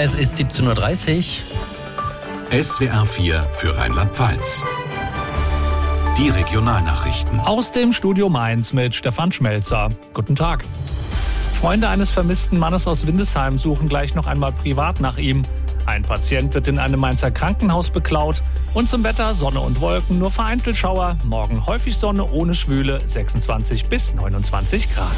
Es ist 17:30 Uhr. SWR 4 für Rheinland-Pfalz. Die Regionalnachrichten. Aus dem Studio Mainz mit Stefan Schmelzer. Guten Tag. Freunde eines vermissten Mannes aus Windesheim suchen gleich noch einmal privat nach ihm. Ein Patient wird in einem Mainzer Krankenhaus beklaut. Und zum Wetter Sonne und Wolken, nur vereinzelt Schauer. Morgen häufig Sonne ohne Schwüle, 26 bis 29 Grad.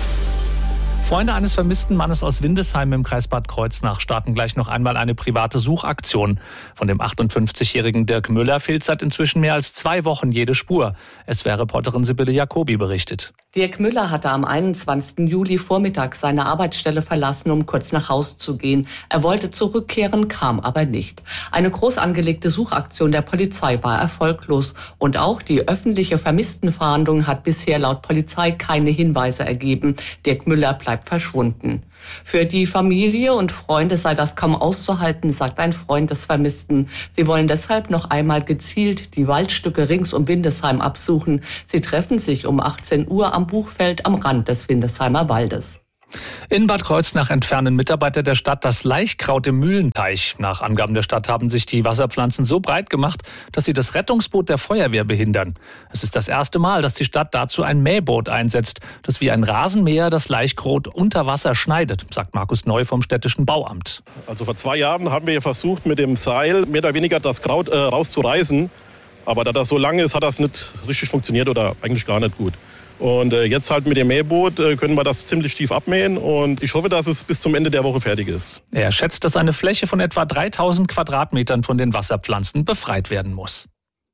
Freunde eines vermissten Mannes aus Windesheim im Kreis Bad Kreuznach starten gleich noch einmal eine private Suchaktion. Von dem 58-jährigen Dirk Müller fehlt seit inzwischen mehr als 2 Wochen jede Spur. SWR-Reporterin Sibylle Jacobi berichtet. Dirk Müller hatte am 21. Juli vormittags seine Arbeitsstelle verlassen, um kurz nach Haus zu gehen. Er wollte zurückkehren, kam aber nicht. Eine groß angelegte Suchaktion der Polizei war erfolglos. Und auch die öffentliche Vermisstenfahndung hat bisher laut Polizei keine Hinweise ergeben. Dirk Müller bleibt verschwunden. Für die Familie und Freunde sei das kaum auszuhalten, sagt ein Freund des Vermissten. Sie wollen deshalb noch einmal gezielt die Waldstücke rings um Windesheim absuchen. Sie treffen sich um 18 Uhr am Buchfeld am Rand des Windesheimer Waldes. In Bad Kreuznach entfernen Mitarbeiter der Stadt das Laichkraut im Mühlenteich. Nach Angaben der Stadt haben sich die Wasserpflanzen so breit gemacht, dass sie das Rettungsboot der Feuerwehr behindern. Es ist das erste Mal, dass die Stadt dazu ein Mähboot einsetzt, das wie ein Rasenmäher das Laichkraut unter Wasser schneidet, sagt Markus Neu vom städtischen Bauamt. Also vor 2 Jahren haben wir versucht, mit dem Seil mehr oder weniger das Kraut rauszureißen. Aber da das so lang ist, hat das nicht richtig funktioniert oder eigentlich gar nicht gut. Und jetzt halt mit dem Mähboot können wir das ziemlich tief abmähen und ich hoffe, dass es bis zum Ende der Woche fertig ist. Er schätzt, dass eine Fläche von etwa 3000 Quadratmetern von den Wasserpflanzen befreit werden muss.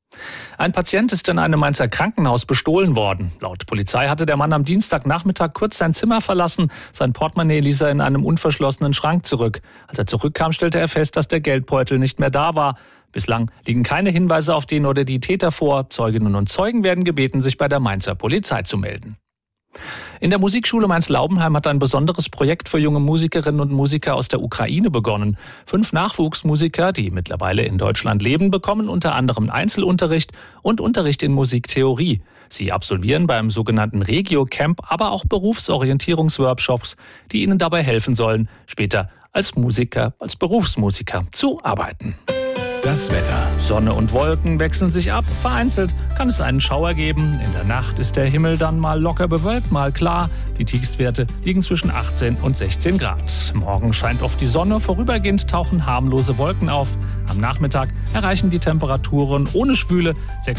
Ein Patient ist in einem Mainzer Krankenhaus bestohlen worden. Laut Polizei hatte der Mann am Dienstagnachmittag kurz sein Zimmer verlassen. Sein Portemonnaie ließ er in einem unverschlossenen Schrank zurück. Als er zurückkam, stellte er fest, dass der Geldbeutel nicht mehr da war. Bislang liegen keine Hinweise auf den oder die Täter vor. Zeuginnen und Zeugen werden gebeten, sich bei der Mainzer Polizei zu melden. In der Musikschule Mainz-Laubenheim hat ein besonderes Projekt für junge Musikerinnen und Musiker aus der Ukraine begonnen. 5 Nachwuchsmusiker, die mittlerweile in Deutschland leben, bekommen unter anderem Einzelunterricht und Unterricht in Musiktheorie. Sie absolvieren beim sogenannten Regio-Camp aber auch Berufsorientierungsworkshops, die ihnen dabei helfen sollen, später als Berufsmusiker zu arbeiten. Das Wetter. Sonne und Wolken wechseln sich ab. Vereinzelt kann es einen Schauer geben. In der Nacht ist der Himmel dann mal locker bewölkt, mal klar. Die Tiefstwerte liegen zwischen 18 und 16 Grad. Morgen scheint oft die Sonne. Vorübergehend tauchen harmlose Wolken auf. Am Nachmittag erreichen die Temperaturen ohne Schwüle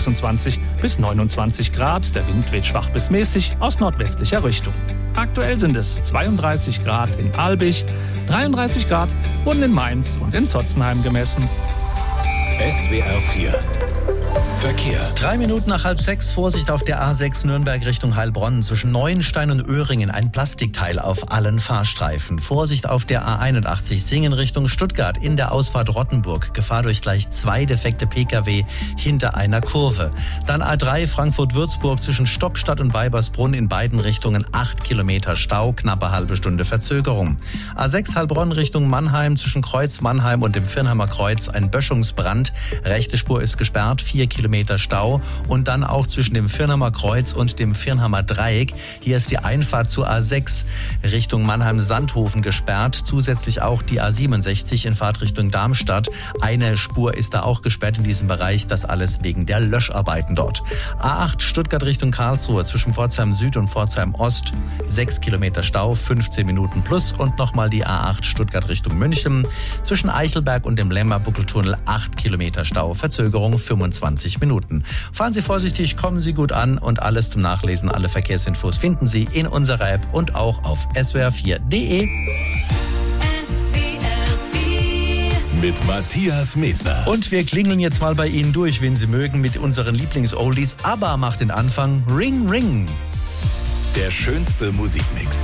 26 bis 29 Grad. Der Wind weht schwach bis mäßig aus nordwestlicher Richtung. Aktuell sind es 32 Grad in Albig, 33 Grad wurden in Mainz und in Zotzenheim gemessen. SWR 4 Verkehr. 3 Minuten nach 5:30, Vorsicht auf der A6 Nürnberg Richtung Heilbronn. Zwischen Neuenstein und Öhringen ein Plastikteil auf allen Fahrstreifen. Vorsicht auf der A81 Singen Richtung Stuttgart in der Ausfahrt Rottenburg. Gefahr durch gleich 2 defekte Pkw hinter einer Kurve. Dann A3 Frankfurt-Würzburg zwischen Stockstadt und Weibersbrunn in beiden Richtungen 8 Kilometer Stau, knappe halbe Stunde Verzögerung. A6 Heilbronn Richtung Mannheim zwischen Kreuz Mannheim und dem Firnheimer Kreuz ein Böschungsbrand. Rechte Spur ist gesperrt, 4 Kilometer Stau und dann auch zwischen dem Firnheimer Kreuz und dem Firnheimer Dreieck. Hier ist die Einfahrt zur A6 Richtung Mannheim-Sandhofen gesperrt. Zusätzlich auch die A67 in Fahrtrichtung Darmstadt. Eine Spur ist da auch gesperrt in diesem Bereich. Das alles wegen der Löscharbeiten dort. A8 Stuttgart Richtung Karlsruhe zwischen Pforzheim Süd und Pforzheim Ost. 6 Kilometer Stau, 15 Minuten plus. Und nochmal die A8 Stuttgart Richtung München. Zwischen Eichelberg und dem Lemmer-Buckeltunnel 8 Kilometer Stau. Verzögerung 25 Minuten. Fahren Sie vorsichtig, kommen Sie gut an und alles zum Nachlesen, alle Verkehrsinfos finden Sie in unserer App und auch auf swr4.de. Mit Matthias Medner. Und wir klingeln jetzt mal bei Ihnen durch, wenn Sie mögen, mit unseren Lieblings-Oldies. ABBA macht den Anfang. Ring, ring. Der schönste Musikmix.